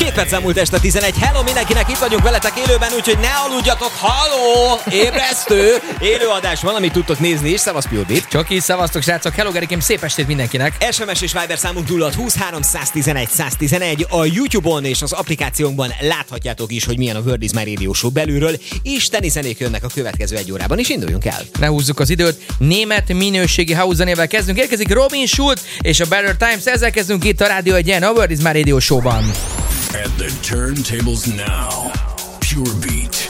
7 perc elmúlt este 11. Hello mindenkinek, itt vagyunk veletek élőben, úgyhogy ne aludjatok. Halló! Ébresztő! Élőadás van, amit tudtok nézni is. Szevasz Pilbit. Csak így szavaztok, srácok. Hello, Gerikém, szép estét mindenkinek. SMS és Viber számunk 0620 311 111. A YouTube-on és az applikációnkban láthatjátok is, hogy milyen a Word is My Radio Show belülről. Isteni zenék jönnek a következő egy órában, és induljunk el. Ne húzzuk az időt. Német minőségi house zenével kezdünk. Érkezik Robin Schulz és a Better Times. Ezzel kezdünk itt a Rádió Egyen, a Word is My Radio Show-ban. At the turntables now, Pure Beat.